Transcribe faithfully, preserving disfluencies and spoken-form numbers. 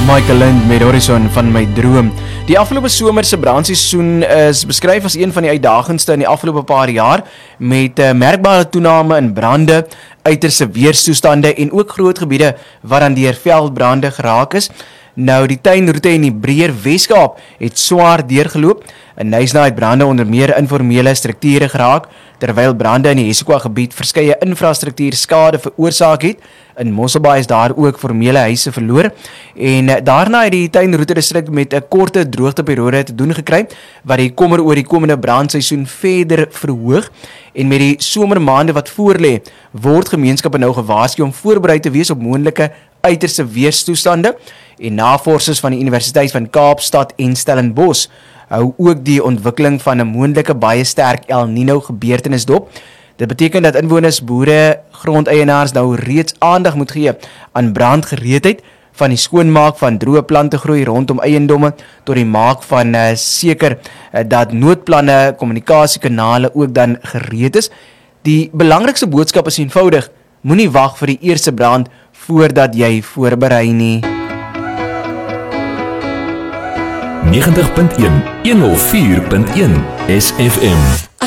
Michael Lind met Horizon van my droom. Die afgelope somerse brandseisoen is beskryf as een van die uitdagendste in die afgelope paar jaar met uh, merkbare toename in brande, uiterste weerstoestande en ook groot gebiede waaraan deur veldbrande geraak is. Nou die tuinroete in die breër Weskaap het swaar deurgeloop. In Knysna het brande onder meer informele strukture geraak, terwyl brande in die Hessequa gebied verskeie infrastruktuur skade veroorsaak het. In Mosselbaai is daar ook formele huise verloor en daarna het die tuinroete distrik met 'n korte droogteperiode te doen gekry wat die kommer oor die komende brandseisoen verder verhoog. En met die somermaande wat voorlê, word gemeenskappe nou gewaarsku om voorberei te wees op moontlike uiterste weerstoestande. En navorsers van die Universiteit van Kaapstad en Stellenbosch hou ook die ontwikkeling van 'n moontlike baie sterk El Nino gebeurtenis dop. Dit beteken dat inwoners, boere, grondeienaars nou reeds aandag moet gee aan brandgereedheid, van die skoonmaak van droë plante groei rondom eiendomme tot die maak van uh, seker uh, dat noodplanne, kommunikasiekanale ook dan gereed is. Die belangrikste boodskap is eenvoudig: moenie wag vir die eerste brand voordat jy voorberei nie. negentig punt een, honderd vier punt een S F M